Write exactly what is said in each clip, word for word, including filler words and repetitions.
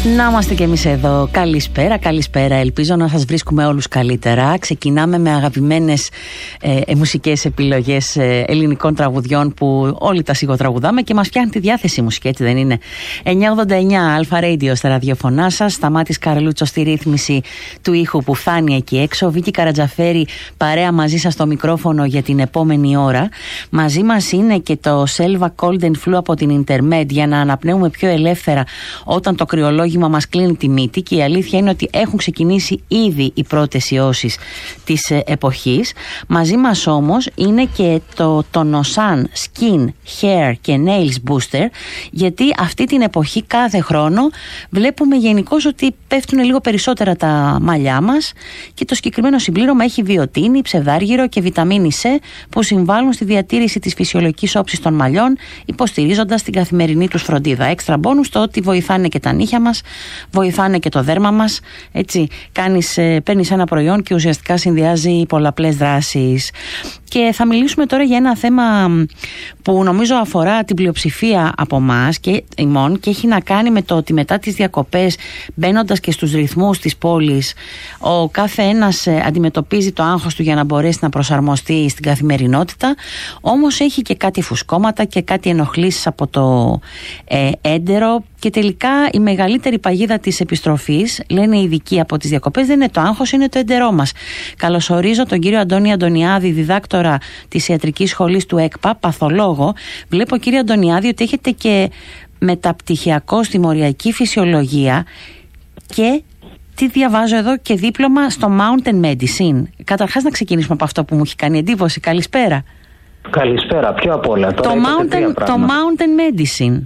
Να είμαστε κι εμείς εδώ. Καλησπέρα, καλησπέρα. Ελπίζω να σας βρίσκουμε όλους καλύτερα. Ξεκινάμε με αγαπημένες ε, μουσικές επιλογές ε, ελληνικών τραγουδιών που όλοι τα σιγοτραγουδάμε και μας πιάνει τη διάθεση μουσική, έτσι δεν είναι? εννιά ογδόντα εννιά Αλφα Radio στα ραδιοφωνά σας. Σταμάτης Καρλούτσος στη ρύθμιση του ήχου που φτάνει εκεί έξω. Βίκη Καρατζαφέρη παρέα μαζί σας στο μικρόφωνο για την επόμενη ώρα. Μαζί μας είναι και το Selva Cold and Flu από την Intermed για να αναπνέουμε πιο ελεύθερα όταν το κρυολόγιο μας κλείνει τη μύτη, και η αλήθεια είναι ότι έχουν ξεκινήσει ήδη οι πρώτες ιώσεις της εποχής. Μαζί μας όμως είναι και το Tonosan Skin, Hair και Nails Booster, γιατί αυτή την εποχή κάθε χρόνο βλέπουμε γενικώς ότι πέφτουν λίγο περισσότερα τα μαλλιά μας, και το συγκεκριμένο συμπλήρωμα έχει βιοτίνη, ψευδάργυρο και βιταμίνη C που συμβάλλουν στη διατήρηση της φυσιολογικής όψης των μαλλιών, υποστηρίζοντας την καθημερινή τους φροντίδα. Έξτρα μπόνους το ότι βοηθάνε και τα νύχια μας, βοηθάνε και το δέρμα μας, έτσι. Κάνεις, παίρνεις ένα προϊόν και ουσιαστικά συνδυάζει πολλαπλές δράσεις. Και θα μιλήσουμε τώρα για ένα θέμα που νομίζω αφορά την πλειοψηφία από εμάς και ημών, και έχει να κάνει με το ότι μετά τις διακοπές, μπαίνοντας και στους ρυθμούς της πόλης, ο κάθε ένας αντιμετωπίζει το άγχος του για να μπορέσει να προσαρμοστεί στην καθημερινότητα. Όμως έχει και κάτι φουσκώματα και κάτι ενοχλήσεις από το ε, έντερο, και τελικά η μεγαλύτερη παγίδα της επιστροφής, λένε οι ειδικοί από τις διακοπές, δεν είναι το άγχος, είναι το έντερό μας. Καλωσορίζω τον κύριο Αντώνη Αντωνιάδη, διδάκτορα της Ιατρικής Σχολής του ΕΚΠΑ, παθολόγο. Βλέπω, κύριε Αντωνιάδη, ότι έχετε και μεταπτυχιακό στη μοριακή φυσιολογία και τι διαβάζω εδώ, και δίπλωμα στο Mountain Medicine. Καταρχάς να ξεκινήσουμε από αυτό που μου έχει κάνει εντύπωση. Καλησπέρα. Καλησπέρα, πιο απ' όλα. Το, mountain, το Mountain Medicine.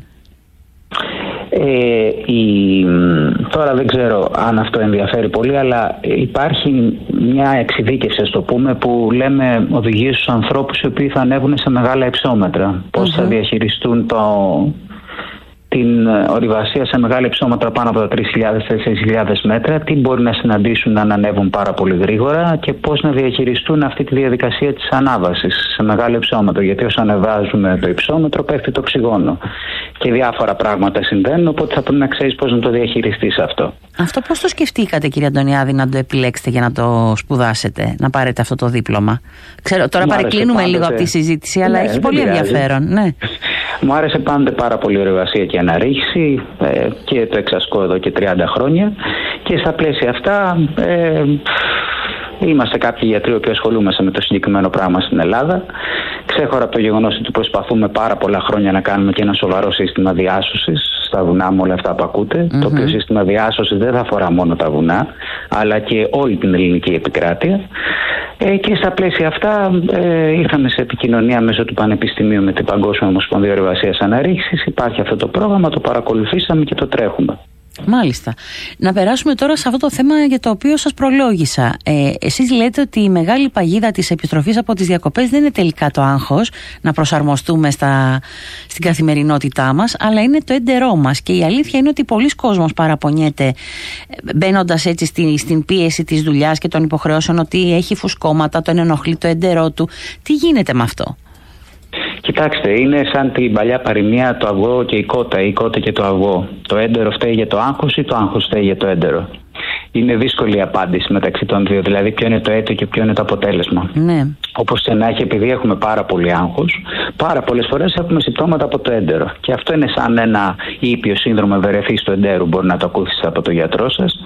Ε, η, τώρα δεν ξέρω αν αυτό ενδιαφέρει πολύ, αλλά υπάρχει μια εξειδίκευση, ας το πούμε, που λέμε οδηγίες στους ανθρώπους οι οποίοι θα ανέβουν σε μεγάλα υψόμετρα. Πώς mm-hmm. θα διαχειριστούν το, την ορειβασία σε μεγάλα υψόμετρα πάνω από τα τρεις χιλιάδες με τέσσερις χιλιάδες μέτρα, τι μπορεί να συναντήσουν να ανέβουν πάρα πολύ γρήγορα, και πώς να διαχειριστούν αυτή τη διαδικασία της ανάβασης σε μεγάλο υψόμετρο. Γιατί όσο ανεβάζουμε το υψόμετρο, πέφτει το οξυγόνο και διάφορα πράγματα συμβαίνουν, οπότε θα πρέπει να ξέρεις πώς να το διαχειριστείς αυτό. Αυτό πώς το σκεφτήκατε, κύριε Αντωνιάδη, να το επιλέξετε για να το σπουδάσετε, να πάρετε αυτό το δίπλωμα? Ξέρω, τώρα παρεκκλίνουμε λίγο από τη συζήτηση, αλλά ναι, έχει πολύ πειράζει. ενδιαφέρον. Ναι. Μου άρεσε πάντα πάρα πολύ η ορειβασία και η αναρρίχηση, ε, και το εξασκώ εδώ και τριάντα χρόνια, και στα πλαίσια αυτά ε, είμαστε κάποιοι γιατροί που ασχολούμαστε με το συγκεκριμένο πράγμα στην Ελλάδα. Ξέχωρα από το γεγονός ότι προσπαθούμε πάρα πολλά χρόνια να κάνουμε και ένα σοβαρό σύστημα διάσωσης στα βουνά, με όλα αυτά που ακούτε. Mm-hmm. Το οποίο σύστημα διάσωσης δεν θα αφορά μόνο τα βουνά, αλλά και όλη την ελληνική επικράτεια. Ε, και στα πλαίσια αυτά ε, ήρθαμε σε επικοινωνία μέσω του Πανεπιστημίου με την Παγκόσμια Ομοσπονδία Ορειβασίας Αναρρίχησης. Υπάρχει αυτό το πρόγραμμα, το παρακολουθήσαμε και το τρέχουμε. Μάλιστα. Να περάσουμε τώρα σε αυτό το θέμα για το οποίο σας προλόγησα. Ε, εσείς λέτε ότι η μεγάλη παγίδα της επιστροφής από τις διακοπές δεν είναι τελικά το άγχος να προσαρμοστούμε στα, στην καθημερινότητά μας, αλλά είναι το έντερό μας. Και η αλήθεια είναι ότι πολλοί κόσμος παραπονιέται, μπαίνοντας έτσι στη, στην πίεση της δουλειάς και των υποχρεώσεων, ότι έχει φουσκώματα, τον ενοχλεί το έντερό του. Τι γίνεται με αυτό? Κοιτάξτε, είναι σαν την παλιά παροιμία, το αυγό και η κότα, η κότα και το αυγό. Το έντερο φταίει για το άγχος ή το άγχος φταίει για το έντερο? Είναι δύσκολη η απάντηση μεταξύ των δύο, δηλαδή ποιο είναι το αίτιο και ποιο είναι το αποτέλεσμα. Ναι. Όπως και να έχει, επειδή έχουμε πάρα πολύ άγχος, πάρα πολλές φορές έχουμε συμπτώματα από το έντερο. Και αυτό είναι σαν ένα ήπιο σύνδρομο ευερεθής του εντέρου, μπορεί να το ακούσετε από τον γιατρό σας.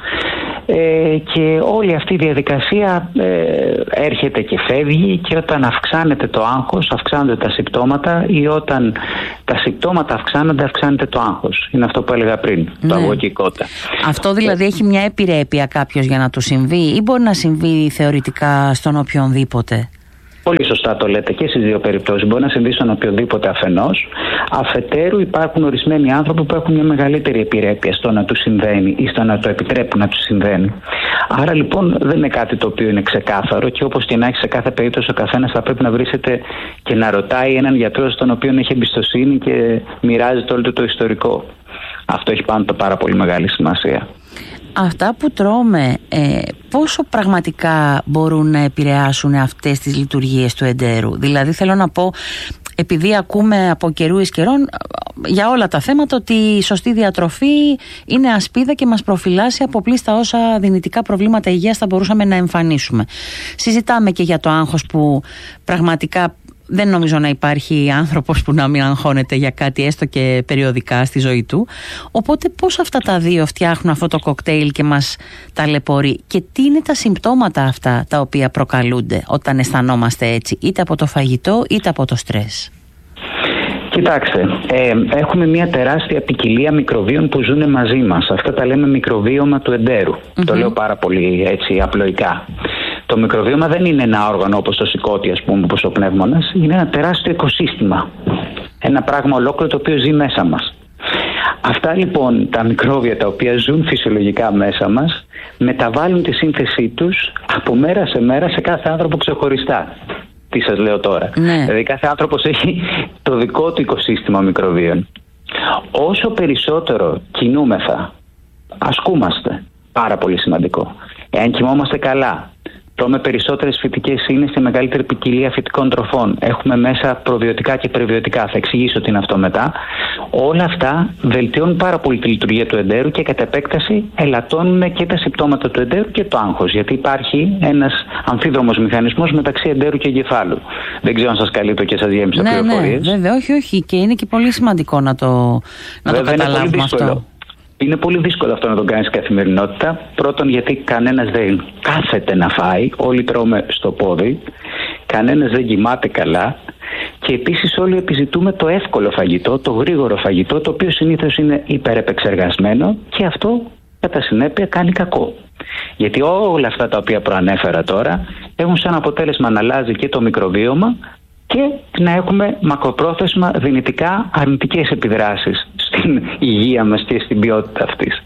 Ε, και όλη αυτή η διαδικασία ε, έρχεται και φεύγει, και όταν αυξάνεται το άγχος, αυξάνονται τα συμπτώματα, ή όταν τα συμπτώματα αυξάνονται, αυξάνεται το άγχος. Είναι αυτό που έλεγα πριν, ναι. Το αυγό και η κότα. Αυτό δηλαδή ε, έχει μια επιρρέπεια κάποιος για να του συμβεί, ή μπορεί να συμβεί θεωρητικά στον οποιονδήποτε? Πολύ σωστά το λέτε, και στις δύο περιπτώσεις. Μπορεί να συμβεί στον οποιοδήποτε αφενός. Αφετέρου, υπάρχουν ορισμένοι άνθρωποι που έχουν μια μεγαλύτερη επιρρέπεια στο να του συμβαίνει ή στο να το επιτρέπουν να του συμβαίνει. Άρα λοιπόν δεν είναι κάτι το οποίο είναι ξεκάθαρο, και όπως και να έχει, σε κάθε περίπτωση ο καθένας θα πρέπει να βρίσκεται και να ρωτάει έναν γιατρό στον οποίο έχει εμπιστοσύνη και μοιράζεται όλο το ιστορικό. Αυτό έχει πάντα πάρα πολύ μεγάλη σημασία. Αυτά που τρώμε, ε, πόσο πραγματικά μπορούν να επηρεάσουν αυτές τις λειτουργίες του εντέρου? Δηλαδή θέλω να πω, επειδή ακούμε από καιρού εις καιρών για όλα τα θέματα ότι η σωστή διατροφή είναι ασπίδα και μας προφυλάσσει από πλήστα όσα δυνητικά προβλήματα υγείας θα μπορούσαμε να εμφανίσουμε. Συζητάμε και για το άγχος που πραγματικά δεν νομίζω να υπάρχει άνθρωπος που να μην αγχώνεται για κάτι έστω και περιοδικά στη ζωή του. Οπότε πώς αυτά τα δύο φτιάχνουν αυτό το κοκτέιλ και μας ταλαιπωρεί, και τι είναι τα συμπτώματα αυτά τα οποία προκαλούνται όταν αισθανόμαστε έτσι, είτε από το φαγητό είτε από το στρες? Κοιτάξτε, ε, έχουμε μια τεράστια ποικιλία μικροβίων που ζουν μαζί μας. Αυτά τα λέμε μικροβίωμα του εντέρου. Mm-hmm. Το λέω πάρα πολύ έτσι απλοϊκά. Το μικροβίωμα δεν είναι ένα όργανο όπως το σηκώτη, ας πούμε, όπως ο πνεύμονας. Είναι ένα τεράστιο οικοσύστημα. Ένα πράγμα ολόκληρο το οποίο ζει μέσα μας. Αυτά λοιπόν τα μικρόβια τα οποία ζουν φυσιολογικά μέσα μας μεταβάλλουν τη σύνθεσή τους από μέρα σε μέρα σε κάθε άνθρωπο ξεχωριστά. Τι σας λέω τώρα? Ναι. Δηλαδή κάθε άνθρωπος έχει το δικό του οικοσύστημα μικροβίων. Όσο περισσότερο κινούμεθα, ασκούμαστε, πάρα πολύ σημαντικό. Εάν κοιμόμαστε καλά, τρώμε περισσότερες φυτικές ίνες και μεγαλύτερη ποικιλία φυτικών τροφών, έχουμε μέσα προβιωτικά και περιβιωτικά, θα εξηγήσω τι είναι αυτό μετά. Όλα αυτά βελτιώνουν πάρα πολύ τη λειτουργία του εντέρου και κατ' επέκταση ελαττώνουν και τα συμπτώματα του εντέρου και το άγχος. Γιατί υπάρχει ένας αμφίδρομος μηχανισμός μεταξύ εντέρου και εγκεφάλου. Δεν ξέρω αν σας καλύπτω και σας γέμισα ναι, πληροφορίες. Ναι, βέβαια, όχι, όχι. Και είναι και πολύ σημαντικό να το, να το καταλάβουμε αυτό. Είναι πολύ δύσκολο αυτό να το κάνεις καθημερινότητα. Πρώτον, γιατί κανένας δεν κάθεται να φάει, όλοι τρώμε στο πόδι, κανένας δεν κοιμάται καλά, και επίσης όλοι επιζητούμε το εύκολο φαγητό, το γρήγορο φαγητό, το οποίο συνήθως είναι υπερεπεξεργασμένο, και αυτό κατά συνέπεια κάνει κακό. Γιατί όλα αυτά τα οποία προανέφερα τώρα έχουν σαν αποτέλεσμα να αλλάζει και το μικροβίωμα και να έχουμε μακροπρόθεσμα δυνητικά αρνητικές επιδράσεις στην υγεία μας και στην ποιότητα αυτής.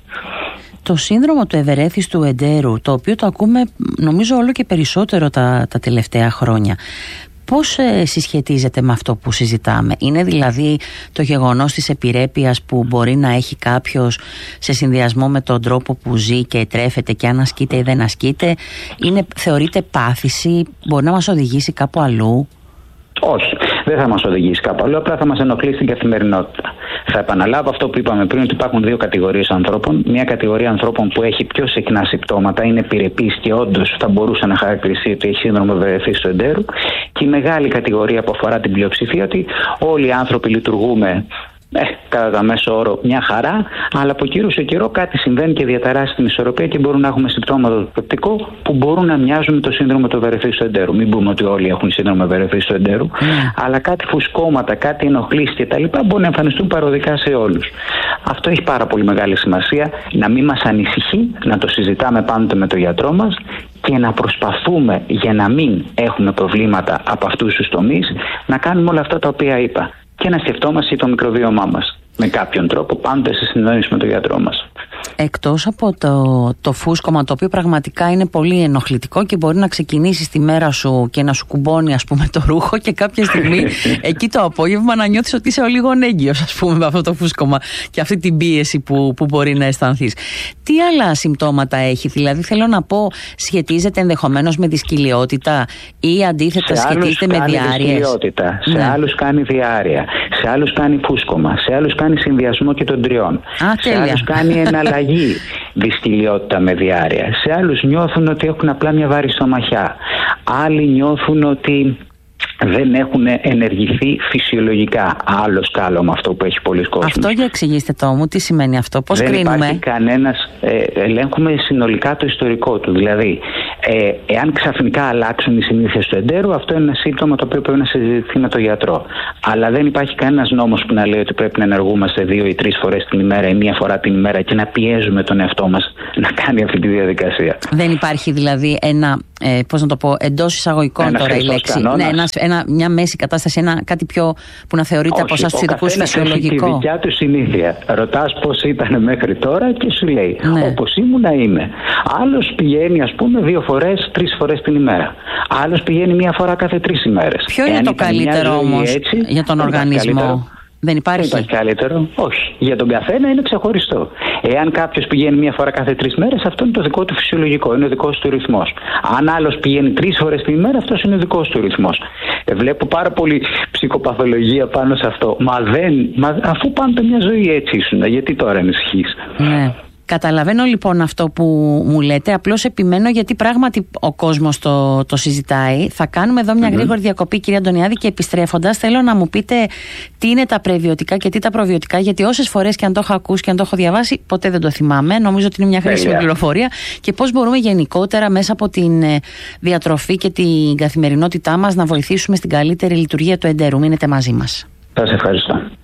Το σύνδρομο του ευερέθιστου εντέρου, το οποίο το ακούμε νομίζω όλο και περισσότερο τα, τα τελευταία χρόνια, πώς ε, συσχετίζεται με αυτό που συζητάμε? Είναι δηλαδή το γεγονός της επιρρέπειας που μπορεί να έχει κάποιος σε συνδυασμό με τον τρόπο που ζει και τρέφεται, και αν ασκείται ή δεν ασκείται? Είναι, θεωρείται πάθηση? Μπορεί να μας οδηγήσει κάπου αλλού? Όχι, δεν θα μας οδηγήσει κάπου αλλού, απλά θα μας ενοχλεί στην καθημερινότητα. Θα επαναλάβω αυτό που είπαμε πριν, ότι υπάρχουν δύο κατηγορίες ανθρώπων. Μια κατηγορία ανθρώπων που έχει πιο συχνά συμπτώματα, είναι επιρρεπής και όντως θα μπορούσε να χαρακτηριστεί ότι έχει σύνδρομο ευερέθιστου εντέρου. Και η μεγάλη κατηγορία που αφορά την πλειοψηφία, ότι όλοι οι άνθρωποι λειτουργούμε Ε, κατά τα μέσο όρο μια χαρά, αλλά από καιρού σε καιρό κάτι συμβαίνει και διαταράσσει την ισορροπία και μπορούν να έχουμε συμπτώματα του πεπτικού που μπορούν να μοιάζουν με το σύνδρομο του ευερέθιστου εντέρου. Μην πούμε ότι όλοι έχουν σύνδρομο ευερέθιστου εντέρου, mm. αλλά κάτι φουσκώματα, κάτι ενοχλήσεις κτλ. Μπορούν να εμφανιστούν παροδικά σε όλους. Αυτό έχει πάρα πολύ μεγάλη σημασία, να μην μας ανησυχεί, να το συζητάμε πάντοτε με τον γιατρό μας και να προσπαθούμε, για να μην έχουμε προβλήματα από αυτούς τους τομείς, να κάνουμε όλα αυτά τα οποία είπα. Και να σκεφτόμαστε το μικροβίωμά μας με κάποιον τρόπο, πάντα σε συνδόνηση με τον γιατρό μας. Εκτός από το, το φούσκωμα, το οποίο πραγματικά είναι πολύ ενοχλητικό και μπορεί να ξεκινήσεις τη μέρα σου και να σου κουμπώνει, ας πούμε, το ρούχο, και κάποια στιγμή εκεί το απόγευμα να νιώθεις ότι είσαι ο λίγο έγκυος, ας πούμε, με αυτό το φούσκωμα και αυτή την πίεση που, που μπορεί να αισθανθείς. Τι άλλα συμπτώματα έχει? Δηλαδή θέλω να πω, σχετίζεται ενδεχομένως με δυσκολιότητα ή αντίθετα σχετίζεται με διάρειες? Σε ναι. άλλους κάνει διάρρεια, σε άλλους κάνει φούσκωμα, σε άλλους κάνει συνδυασμό και των τριών. Α, σε άλλους κάνει εναλλαγή δυστηλιότητα με διάρρεια. Σε άλλους νιώθουν ότι έχουν απλά μια βάρη στομαχιά. Άλλοι νιώθουν ότι δεν έχουν ενεργηθεί φυσιολογικά. Άλλο σκάλωμα αυτό που έχει πολλοί κόσμοι. Αυτό για εξηγήστε το μου, τι σημαίνει αυτό, πώς δεν κρίνουμε? Δεν υπάρχει κανένας, ε, ελέγχουμε συνολικά το ιστορικό του. Δηλαδή, ε, εάν ξαφνικά αλλάξουν οι συνήθειες του εντέρου, αυτό είναι ένα σύμπτωμα το οποίο πρέπει να συζητηθεί με τον γιατρό. Αλλά δεν υπάρχει κανένας νόμος που να λέει ότι πρέπει να ενεργούμαστε δύο ή τρεις φορές την ημέρα ή μία φορά την ημέρα και να πιέζουμε τον εαυτό μας να κάνει αυτή τη διαδικασία. Δεν υπάρχει δηλαδή ένα, ε, πώς να το πω, εντός εισαγωγικών ένα τώρα η λέξη. Ναι, ένα, ένα, μια μέση κατάσταση, ένα, κάτι πιο που να θεωρείται από εσάς τους ειδικούς φυσιολογικό. Έχει τη δικιά του συνήθεια. Ρωτάς πώς ήταν μέχρι τώρα και σου λέει, ναι, όπως ήμουνα είμαι. Άλλος πηγαίνει, ας πούμε, δύο φορές, τρεις φορές την ημέρα. Άλλος πηγαίνει μία φορά κάθε τρεις ημέρες. Ποιο είναι Εάν το καλύτερο όμως έτσι, για τον οργανισμό? Καλύτερο, Δεν υπάρχει. Δεν υπάρχει καλύτερο. Όχι. Για τον καθένα είναι ξεχωριστό. Εάν κάποιος πηγαίνει μία φορά κάθε τρεις μέρες, αυτό είναι το δικό του φυσιολογικό, είναι ο δικός του ρυθμός. Αν άλλος πηγαίνει τρεις φορές την ημέρα, αυτός είναι ο δικός του ρυθμός. Ε, βλέπω πάρα πολύ ψυχοπαθολογία πάνω σε αυτό. Μα δεν. Μα, αφού πάντα μια ζωή έτσι ήσουν, γιατί τώρα ανησυχείς? Ναι. Καταλαβαίνω λοιπόν αυτό που μου λέτε, απλώς επιμένω γιατί πράγματι ο κόσμος το, το συζητάει. Θα κάνουμε εδώ μια mm-hmm. γρήγορη διακοπή, κυρία Αντωνιάδη, και επιστρέφοντας θέλω να μου πείτε τι είναι τα πρεβιωτικά και τι τα προβιωτικά, γιατί όσες φορές και αν το έχω ακούσει και αν το έχω διαβάσει, ποτέ δεν το θυμάμαι. Νομίζω ότι είναι μια χρήσιμη yeah. πληροφορία, και πώς μπορούμε γενικότερα μέσα από την διατροφή και την καθημερινότητά μας να βοηθήσουμε στην καλύτερη λειτουργία του εντέρου. Μείνετε μαζί μας. Σας ευχαριστώ.